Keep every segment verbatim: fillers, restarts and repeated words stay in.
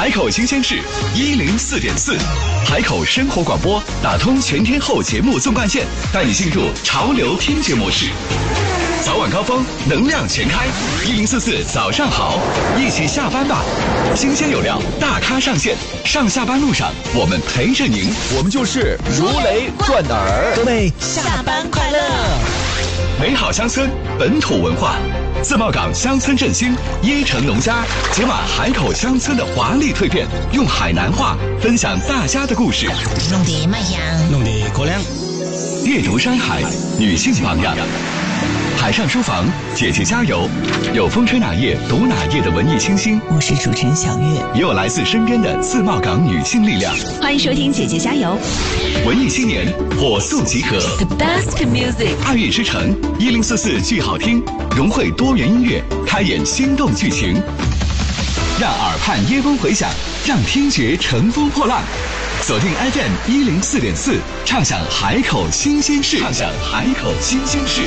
海口新鲜事一零四点四，海口生活广播打通全天候节目纵贯线，带你进入潮流听觉模式。早晚高峰，能量全开，一零四四早上好，一起下班吧。新鲜有料，大咖上线，上下班路上我们陪着您， 我们就是如雷贯耳。 各位下班快乐！ 美好乡村，本土文化。自贸港乡村振兴，椰城农家解码海口乡村的华丽蜕变，用海南话分享大家的故事。 弄得卖香， 弄得过凉。 阅读山海，女性榜样。海上书房，姐姐加油！有风吹哪页读哪页的文艺清新， 我是主持人小月， 也有来自身边的自贸港女性力量。 欢迎收听姐姐加油！ 文艺青年火速集合 ，The best music， 爱乐之城一零四四剧好听，融汇多元音乐，开演心动剧情，让耳畔耶风回响，让听觉乘风破浪。锁定 F M 一零四点四，畅享海口新鲜事，畅享海口新鲜事。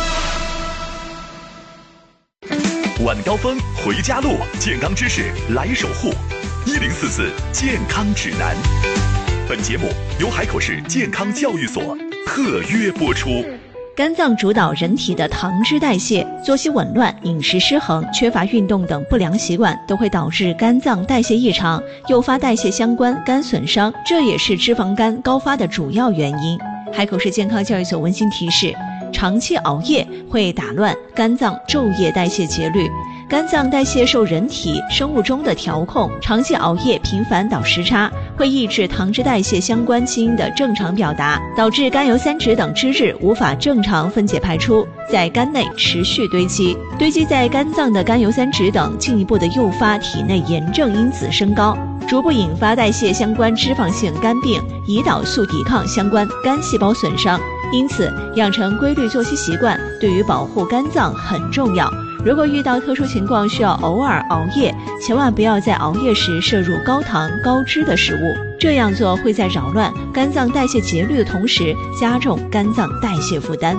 晚高峰回家路，健康知识来守护。一零四四健康指南。本节目由海口市健康教育所特约播出。 肝脏主导人体的糖脂代谢，作息紊乱、饮食失衡、缺乏运动等不良习惯都会导致肝脏代谢异常，诱发代谢相关肝损伤，这也是脂肪肝高发的主要原因。海口市健康教育所温馨提示，长期熬夜会打乱肝脏昼夜代谢节律，肝脏代谢受人体生物钟的调控，长期熬夜频繁倒时差会抑制糖脂代谢相关基因的正常表达，导致甘油三酯等脂质无法正常分解排出，在肝内持续堆积，堆积在肝脏的甘油三酯等进一步的诱发体内炎症因子升高，逐步引发代谢相关脂肪性肝病，胰岛素抵抗相关肝细胞损伤。因此，养成规律作息习惯对于保护肝脏很重要。如果遇到特殊情况需要偶尔熬夜，千万不要在熬夜时摄入高糖高脂的食物，这样做会在扰乱肝脏代谢节律的同时，加重肝脏代谢负担。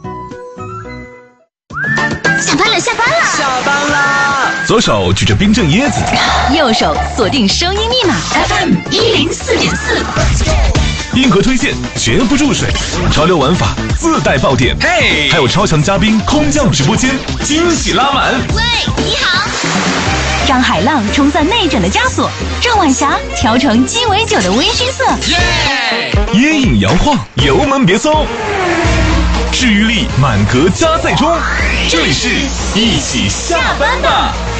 下班了，下班了， 下班啦！ 左手举着冰镇椰子， 右手锁定声音密码 F M 一零四点四。 硬核推荐绝不注水，潮流玩法自带爆点，嘿，还有超强嘉宾空降直播间，惊喜拉满。 喂，你好。 让海浪冲散内诊的枷锁，郑晚霞调成鸡尾酒的微醺色， 耶！椰饮摇晃，油门别松，治愈力满格加载中。这里是一起下班吧。